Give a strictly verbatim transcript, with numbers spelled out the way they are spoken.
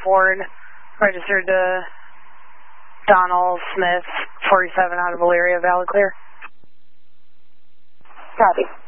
Ford, registered to Donald Smith, forty-seven out of Valeria, valid clear. Copy.